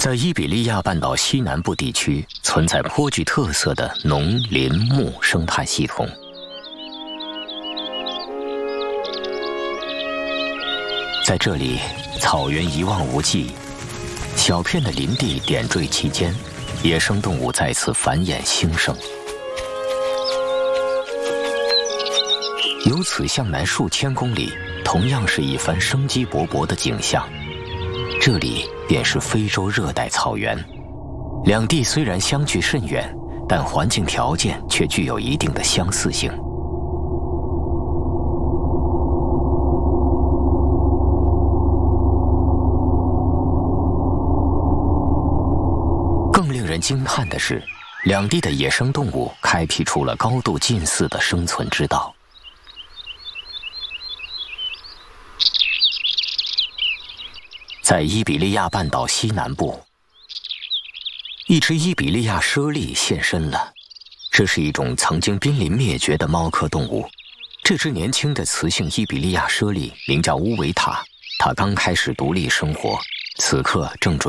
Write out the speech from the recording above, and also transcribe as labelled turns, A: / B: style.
A: 在伊比利亚半岛西南部地区，存在颇具特色的农林牧生态系统。在这里，草原一望无际，小片的林地点缀其间，野生动物在此繁衍兴盛。由此向南数千公里，同样是一番生机勃勃的景象。这里便是非洲热带草原，两地虽然相距甚远，但环境条件却具有一定的相似性。更令人惊叹的是，两地的野生动物开辟出了高度近似的生存之道。在伊比利亚半岛西南部，一只伊比利亚猞猁现身了。这是一种曾经濒临灭绝的猫科动物。这只年轻的雌性伊比利亚猞猁名叫乌维塔，它刚开始独立生活，此刻正准